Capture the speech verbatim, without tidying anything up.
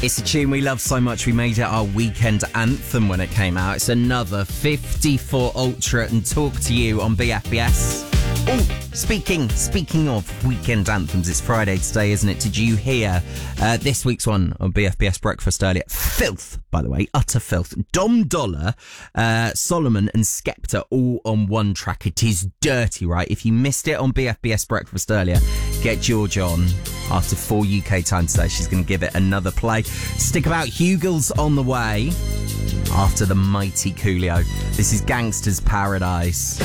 It's a tune we love so much we made it our weekend anthem when it came out. It's another fifty-four Ultra and Talk to You on B F B S. Oh, speaking speaking of weekend anthems, it's Friday today, isn't it? Did you hear uh, this week's one on B F B S Breakfast earlier? Filth, by the way, utter filth. Dom Dollar, uh, Solomon and Skepta all on one track. It is dirty, right? If you missed it on B F B S Breakfast earlier, get George on. After four U K time today, she's going to give it another play. Stick about Hugel's on the way after the mighty Coolio. This is Gangster's Paradise.